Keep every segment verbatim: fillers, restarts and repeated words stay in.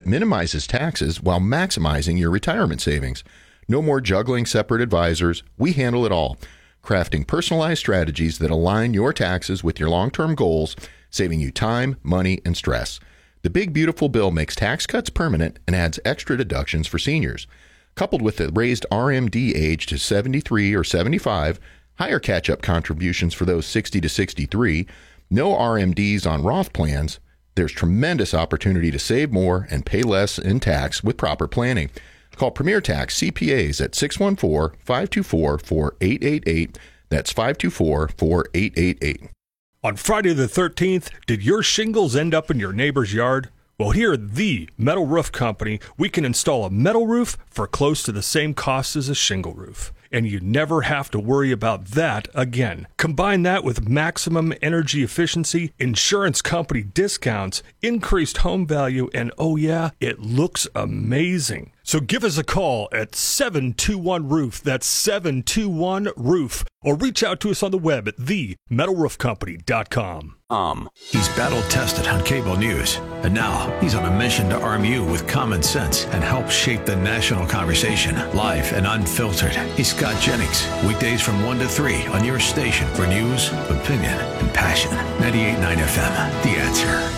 minimizes taxes while maximizing your retirement savings. No more juggling separate advisors. We handle it all, crafting personalized strategies that align your taxes with your long-term goals, saving you time, money, and stress. The Big Beautiful Bill makes tax cuts permanent and adds extra deductions for seniors. Coupled with the raised R M D age to seventy-three or seventy-five, higher catch-up contributions for those sixty to sixty-three, no R M Ds on Roth plans, there's tremendous opportunity to save more and pay less in tax with proper planning. Call Premier Tax C P As at six one four, five two four, four eight eight eight. That's five two four, four eight eight eight. On Friday the thirteenth, did your shingles end up in your neighbor's yard? Well, here at the Metal Roof Company, we can install a metal roof for close to the same cost as a shingle roof. And you never have to worry about that again. Combine that with maximum energy efficiency, insurance company discounts, increased home value, and oh yeah, it looks amazing. So give us a call at seven two one roof. That's seven two one roof. Or reach out to us on the web at the metal roof company dot com. Um, he's battle-tested on cable news, and now he's on a mission to arm you with common sense and help shape the national conversation, live and unfiltered. He's Scott Jennings, weekdays from one to three on your station for news, opinion, and passion. ninety-eight point nine F M, The Answer.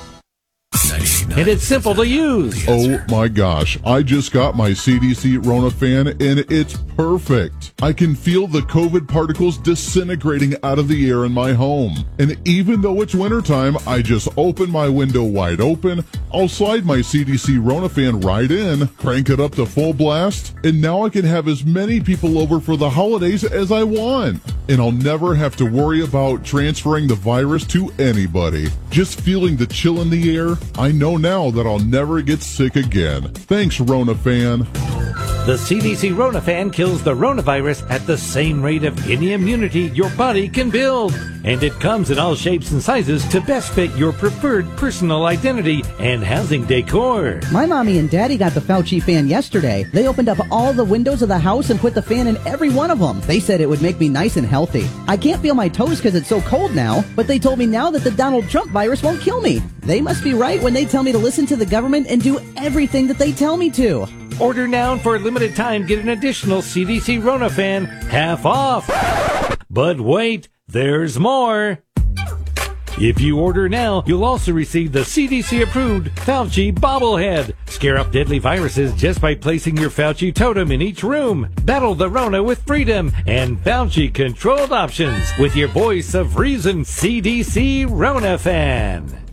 And it's simple to use. Oh my gosh, I just got my C D C Rona fan and it's perfect. I can feel the COVID particles disintegrating out of the air in my home. And even though it's wintertime, I just open my window wide open, I'll slide my C D C Rona fan right in, crank it up to full blast, and now I can have as many people over for the holidays as I want. And I'll never have to worry about transferring the virus to anybody. Just feeling the chill in the air, I know now that I'll never get sick again. Thanks, Rona fan. The C D C Rona fan kills the Ronavirus at the same rate of any immunity your body can build. And it comes in all shapes and sizes to best fit your preferred personal identity and housing decor. My mommy and daddy got the Fauci fan yesterday. They opened up all the windows of the house and put the fan in every one of them. They said it would make me nice and healthy. I can't feel my toes because it's so cold now, but they told me now that the Donald Trump virus won't kill me. They must be right when they tell me to listen to the government and do everything that they tell me to. Order now and for a limited time get an additional C D C Rona fan half off. But wait, there's more. If you order now, you'll also receive the C D C-approved Fauci bobblehead. Scare up deadly viruses just by placing your Fauci totem in each room. Battle the Rona with freedom and Fauci-controlled options with your voice of reason, C D C Rona fan.